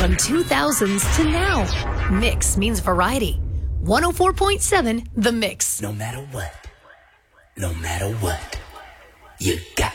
From 2000s to now, Mix means variety. 104.7 The Mix. No matter what, you got